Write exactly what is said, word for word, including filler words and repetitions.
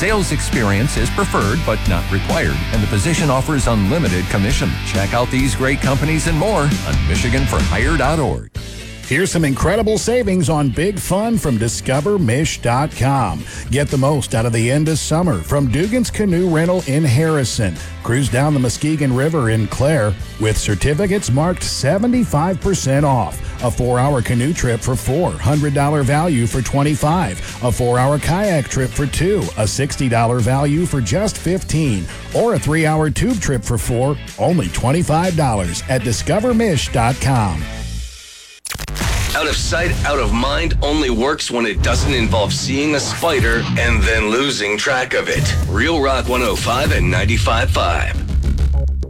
Sales experience is preferred but not required, and the position offers unlimited commission. Check out these great companies and more on Michigan for Hire dot org. Here's some incredible savings on Big Fun from Discover Mich dot com. Get the most out of the end of summer from Dugan's Canoe Rental in Harrison. Cruise down the Muskegon River in Clare with certificates marked seventy-five percent off. A four-hour canoe trip for four, one hundred dollars value for twenty-five dollars. A four-hour kayak trip for two, a sixty dollars value for just fifteen dollars. Or a three-hour tube trip for four, only twenty-five dollars at Discover Mich dot com. Out of sight, out of mind only works when it doesn't involve seeing a spider and then losing track of it. Real Rock one oh five and ninety-five point five.